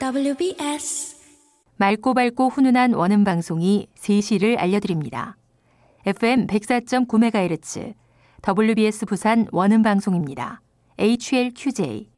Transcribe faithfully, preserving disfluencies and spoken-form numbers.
더블유비에스 맑고 밝고 훈훈한 원음 방송이 세 시를 알려드립니다. 에프엠 백사 점 구 메가헤르츠 더블유비에스 부산 원음 방송입니다. 에이치엘큐제이